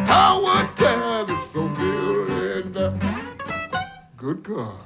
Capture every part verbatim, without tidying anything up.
Our dad is so dear and uh, good God.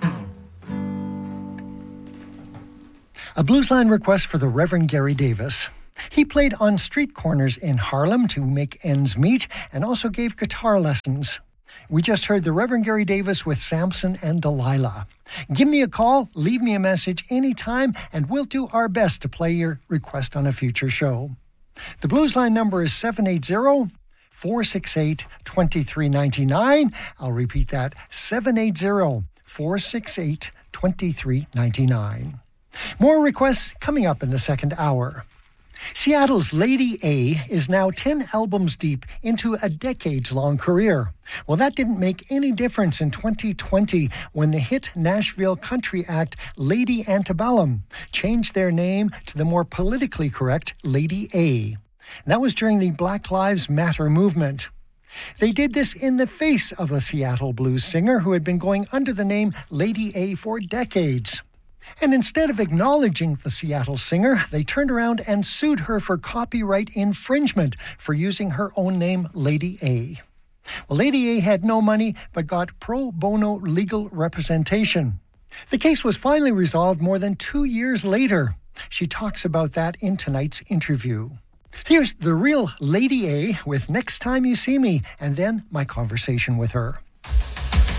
A Bluesline request for the Reverend Gary Davis. He played on street corners in Harlem to make ends meet and also gave guitar lessons. We just heard the Reverend Gary Davis with Samson and Delilah. Give me a call, leave me a message anytime, and we'll do our best to play your request on a future show. The Bluesline number is seven eight zero, four six eight, two three nine nine. I'll repeat that, seven eight zero, four six eight, two three nine nine. More requests coming up in the second hour. Seattle's Lady A is now ten albums deep into a decades-long career. Well, that didn't make any difference in twenty twenty when the hit Nashville country act Lady Antebellum changed their name to the more politically correct Lady A. And that was during the Black Lives Matter movement. They did this in the face of a Seattle blues singer who had been going under the name Lady A for decades. And instead of acknowledging the Seattle singer, they turned around and sued her for copyright infringement for using her own name, Lady A. Well, Lady A had no money, but got pro bono legal representation. The case was finally resolved more than two years later. She talks about that in tonight's interview. Here's the real Lady A with Next Time You See Me, and then my conversation with her.